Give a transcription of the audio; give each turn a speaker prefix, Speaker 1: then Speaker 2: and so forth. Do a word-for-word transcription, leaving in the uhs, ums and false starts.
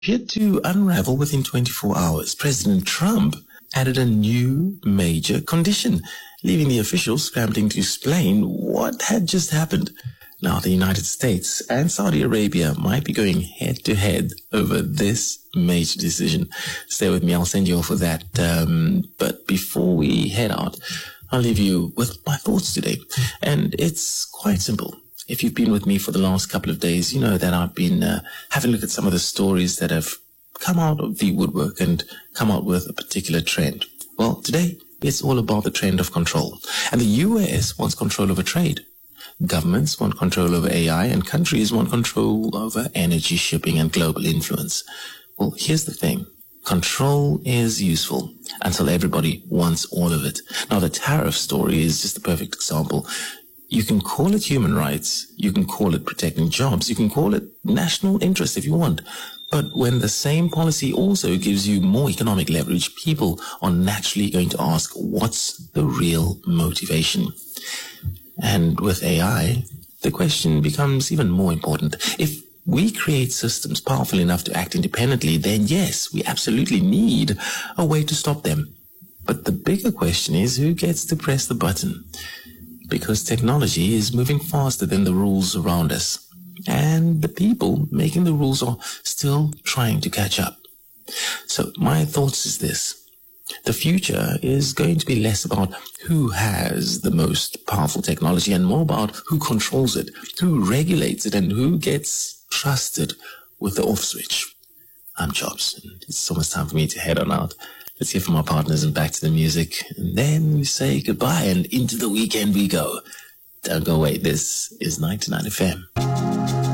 Speaker 1: appeared to unravel within twenty-four hours. President Trump added a new major condition, leaving the officials scrambling to explain what had just happened. Now, the United States and Saudi Arabia might be going head-to-head over this major decision. Stay with me. I'll send you off with that. Um, but before we head out, I'll leave you with my thoughts today. And it's quite simple. If you've been with me for the last couple of days, you know that I've been uh, having a look at some of the stories that have come out of the woodwork and come out with a particular trend. Well, today, it's all about the trend of control. And the U S wants control over trade. Governments want control over A I, and countries want control over energy, shipping, and global influence. Well, here's the thing. Control is useful until everybody wants all of it. Now, the tariff story is just a perfect example. You can call it human rights, you can call it protecting jobs, you can call it national interest if you want. But when the same policy also gives you more economic leverage, people are naturally going to ask, what's the real motivation? And with A I, the question becomes even more important. If we create systems powerful enough to act independently, then yes, we absolutely need a way to stop them. But the bigger question is, who gets to press the button? Because technology is moving faster than the rules around us. And the people making the rules are still trying to catch up. So my thoughts is this. The future is going to be less about who has the most powerful technology and more about who controls it, who regulates it, and who gets trusted with the off switch. I'm Jobs, and it's almost time for me to head on out. Let's hear from our partners and back to the music. And then we say goodbye and into the weekend we go. Don't go away. This is ninety-nine F M.